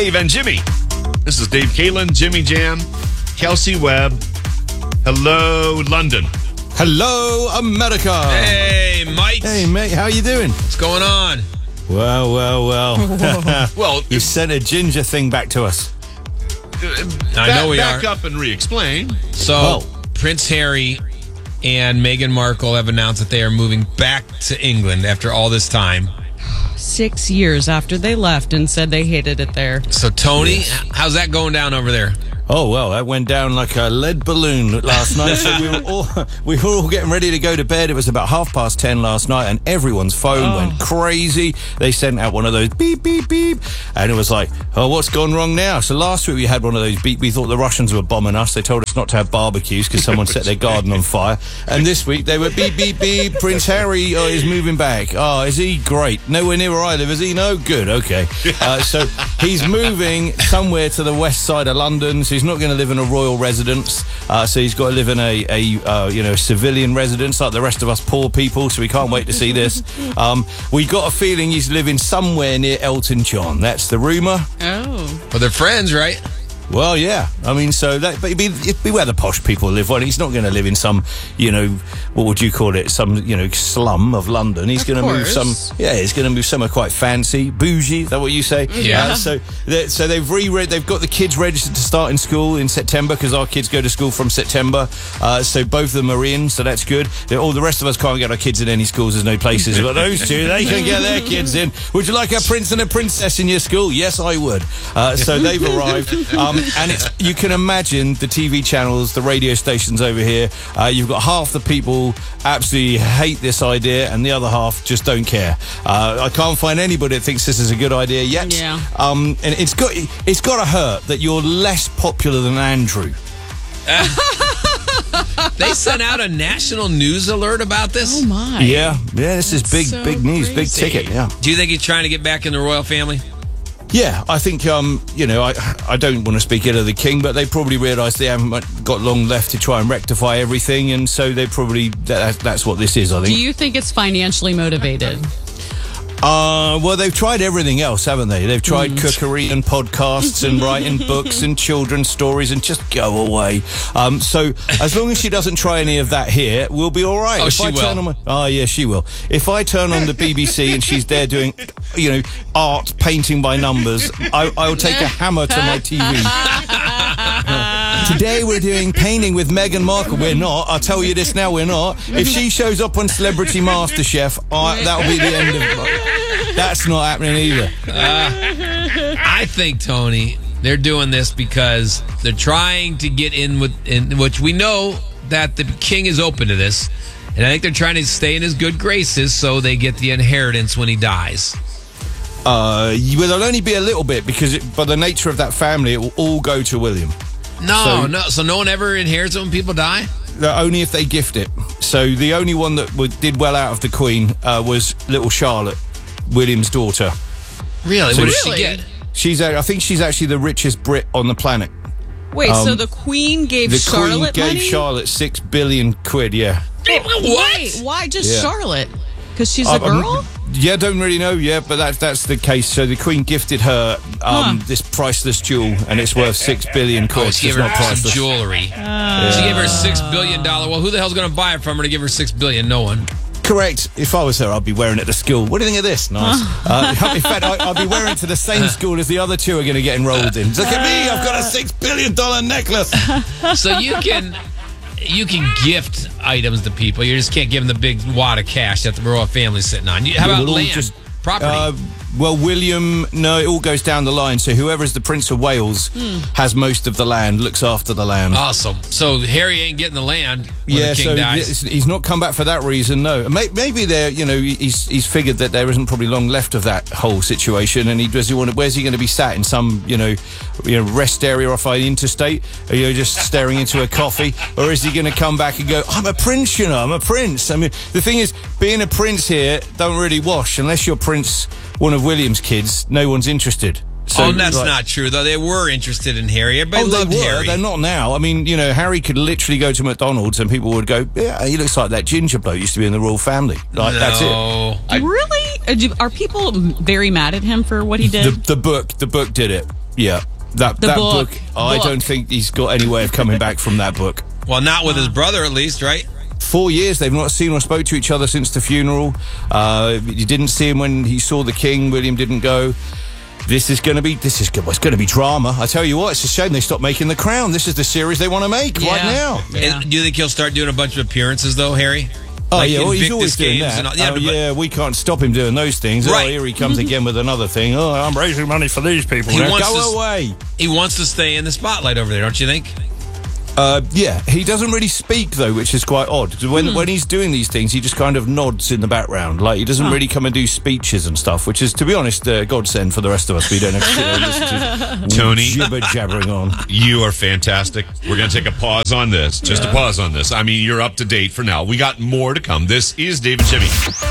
Dave and Jimmy. This is Dave Kalen, Jimmy Jam, Kelsey Webb. Hello, London. Hello, America. Hey, Mike. Hey, mate. How you doing? What's going on? Well. Well, You sent a ginger thing back to us. I know we back are. up and re-explain. So, Prince Harry and Meghan Markle have announced that they are moving back to England after all this time. 6 years after they left and said they hated it there. So, Tony, how's that going down over there? Oh, well, that went down like a lead balloon last night. So we were all getting ready to go to bed. It was about 10:30 last night, and everyone's phone went crazy. They sent out one of those beep, beep, beep. And it was like, oh, what's gone wrong now? So last week we had one of those beep. We thought the Russians were bombing us. They told us not to have barbecues because someone set their garden on fire. And this week they were beep, beep, beep. Prince Harry is moving back. Oh, is he? Great. Nowhere near where I live, is he? No? Good. Okay. So he's moving somewhere to the west side of London. So he's not going to live in a royal residence, so he's got to live in a civilian residence like the rest of us poor people. So we can't wait to see this. We got a feeling he's living somewhere near Elton John. That's the rumor. Oh, Well, they're friends, right? Well, yeah. I mean, so that, but it'd be where the posh people live. Well, he's not going to live in some, what would you call it? Some, slum of London. He's going to move he's going to move somewhere quite fancy, bougie. Is that what you say? Yeah. So they've they've got the kids registered to start in school in September because our kids go to school from September. So both of them are in, so that's good. All the rest of us can't get our kids in any schools. There's no places. But those two, they can get their kids in. Would you like a prince and a princess in your school? Yes, I would. So they've arrived. And you can imagine the TV channels, the radio stations over here. You've got half the people absolutely hate this idea and the other half just don't care. I can't find anybody that thinks this is a good idea yet. Yeah. And it's got to hurt that you're less popular than Andrew. They sent out a national news alert about this? oh my. Yeah, this is big so news, big crazy. ticket, yeah. Do you think he's trying to get back in the royal family? Yeah, I think, I don't want to speak ill of the king, but they probably realise they haven't got long left to try and rectify everything, and so they probably, that's what this is, I think. Do you think it's financially motivated? Well, they've tried everything else, haven't they? They've tried cookery and podcasts and writing books and children's stories and just go away. So as long as she doesn't try any of that here, we'll be all right. Oh, she will. Yeah, she will. If I turn on the BBC and she's there doing, art, painting by numbers, I'll take a hammer to my TV. Today we're doing painting with Meghan Markle. We're not. I'll tell you this now, we're not. If she shows up on Celebrity MasterChef, that'll be the end of that's not happening either. I think, Tony, they're doing this because they're trying to get in which we know that the king is open to this. And I think they're trying to stay in his good graces so they get the inheritance when he dies. Well, there'll only be a little bit because by the nature of that family, it will all go to William. So no one ever inherits it when people die? Only if they gift it. So the only one that did well out of the Queen was little Charlotte, William's daughter. Really? So What did she get? I think she's actually the richest Brit on the planet. Wait, so the Queen gave Charlotte Queen gave money? Charlotte £6 billion, yeah. What? Wait, why just Yeah. Charlotte? Because she's a girl? Yeah, don't really know, but that's the case. So the Queen gifted her this priceless jewel, and it's worth £6 billion. She gave It's not her some priceless. jewelry. She gave her $6 billion. Well, who the hell's going to buy it from her to give her $6 billion? No one. Correct. If I was her, I'd be wearing it to school. What do you think of this? Nice. In fact, I'd be wearing it to the same school as the other two are going to get enrolled in. Look at me, I've got a $6 billion necklace. So you can gift items to people. You just can't give them the big wad of cash that the royal family's sitting on. How about land? Property? Well, William, no, it all goes down the line. So whoever is the Prince of Wales has most of the land, looks after the land. Awesome. So Harry ain't getting the land when the king dies. He's not come back for that reason, no. Maybe there, he's figured that there isn't probably long left of that whole situation, and where's he going to be sat in some, rest area off an interstate? Are you just staring into a coffee, or is he going to come back and go, I'm a prince, I'm a prince? I mean, the thing is, being a prince here don't really wash unless you're Prince. One of William's kids, no one's interested. So, that's not true, though. They were interested in Harry. Everybody loved they were. Harry. They're not now. I mean, Harry could literally go to McDonald's and people would go, yeah, he looks like that ginger bloke used to be in the royal family. Like, that's it. Really? Are people very mad at him for what he did? The book did it. Yeah. That book. I Book. don't think he's got any way of coming back from that book. Well, not with his brother, at least, right? 4 years, they've not seen or spoke to each other since the funeral. You didn't see him when he saw the king. William didn't go. It's going to be drama. I tell you what, it's a shame they stopped making The Crown. This is the series they want to make right now. Yeah. And do you think he'll start doing a bunch of appearances, though, Harry? Oh, Like yeah, well, he's Invictus always doing games that. and all- We can't stop him doing those things. Right. Oh, here he comes again with another thing. Oh, I'm raising money for these people. He Now wants go to- away. He wants to stay in the spotlight over there, don't you think? Yeah, he doesn't really speak, though, which is quite odd. 'Cause when he's doing these things, he just kind of nods in the background. Like, he doesn't really come and do speeches and stuff, which is, to be honest, godsend for the rest of us. We don't have to sit there and listen to Tony. jibber-jabbering on. You are fantastic. We're going to take a pause on this. Just a pause on this. I mean, you're up to date for now. We got more to come. This is Dave and Jimmy.